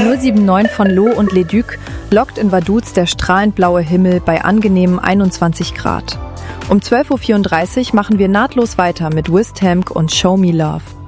der 079 von Loh und Leduc lockt in Vaduz der strahlend blaue Himmel bei angenehmen 21 Grad. Um 12.34 Uhr machen wir nahtlos weiter mit Wistamp und Show Me Love.